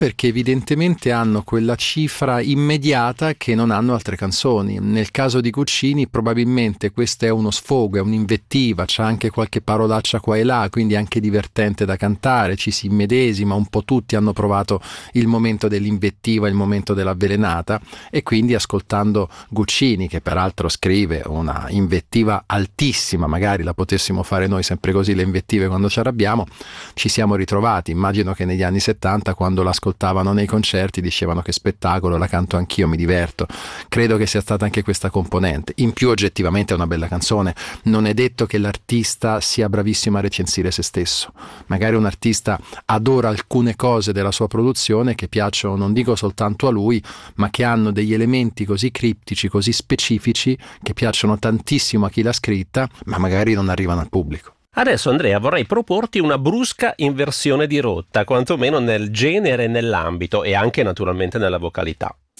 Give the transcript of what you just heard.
perché evidentemente hanno quella cifra immediata che non hanno altre canzoni. Nel caso di Guccini probabilmente questo è uno sfogo, è un'invettiva, c'è anche qualche parolaccia qua e là, quindi è anche divertente da cantare, ci si immedesima, un po' tutti hanno provato il momento dell'invettiva, il momento dell'avvelenata, e quindi ascoltando Guccini, che peraltro scrive una invettiva altissima, magari la potessimo fare noi sempre così le invettive quando ci arrabbiamo, ci siamo ritrovati. Immagino che negli anni 70, quando l'ascoltavano nei concerti, dicevano che spettacolo, la canto anch'io, mi diverto. Credo che sia stata anche questa componente. In più oggettivamente è una bella canzone, non è detto che l'artista sia bravissimo a recensire se stesso, magari un artista adora alcune cose della sua produzione che piacciono, non dico soltanto a lui, ma che hanno degli elementi così criptici, così specifici, che piacciono tantissimo a chi l'ha scritta, ma magari non arrivano al pubblico. Adesso, Andrea, vorrei proporti una brusca inversione di rotta, quantomeno nel genere e nell'ambito, e anche naturalmente nella vocalità.